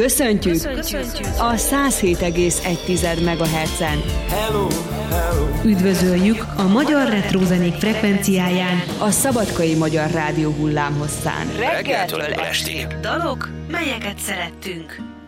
Köszöntjük a 107,1 MHz-en. Hello, hello. Üdvözöljük a magyar retrózenék frekvenciáján, A Szabadkai Magyar Rádió hullámhosszán. Reggeltől estig. dalok, melyeket szerettünk.